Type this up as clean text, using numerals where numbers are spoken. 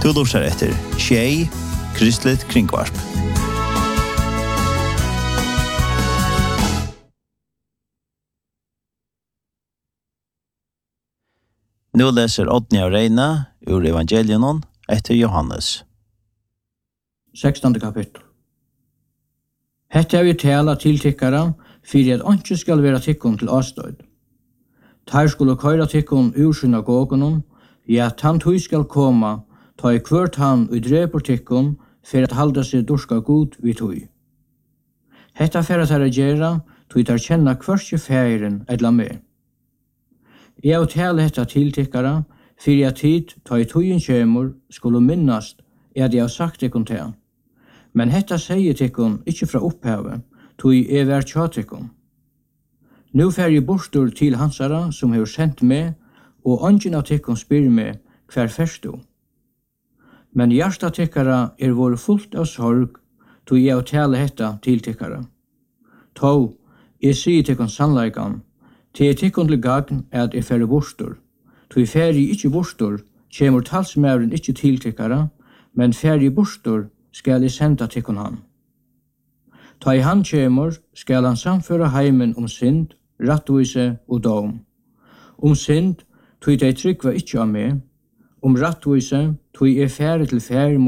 Du lurer etter Tjei, Kristelig Kringvarp. Nu leser Odni av Reina ur Evangelion etter Johannes. 16. kapittel. Hetta vi tala til tikkara, fyrir at onki skal vera tikkun til avstøyd. Tar skulle køyra tikkun ur synagogunum, ja, han tøy skal koma, ta i kvørt han og drepur tikkun, fyrir at halda seg dorska god vi tøy. Hetta fyrir at herra gjerra, tøy tar kjenna kvørstje færen edla med. Jeg vil tale hetta til tikkara, fyrir at hit, ta i tøyen kjemur, skulle minnast, at jeg har sagt tikkun til. Men hetta sier tikkun ikkje fra opphavet, tøy vær tja tikkun. Nu fer jeg bortur til hansara som har sendt meg, og ongin av tikkun spyr meg hver ferst du. Men hjärsta tikkara vår fullt av sorg, tog jeg å tale hetta til tikkara. Tå, jeg sier tikkun sannleikan, til tikkun til gagn at jeg fer bortur. Tog fer jeg ikkje bortur, kjemur talsmæren ikkje til tikkara, men fer jeg bortur skal jeg senda tikkun han. Ta i han kjemur skal han samføra heimen synd, rattvise og dom. Synd, tog de tryggva ikkje av meg, rattvise, tog fære til fære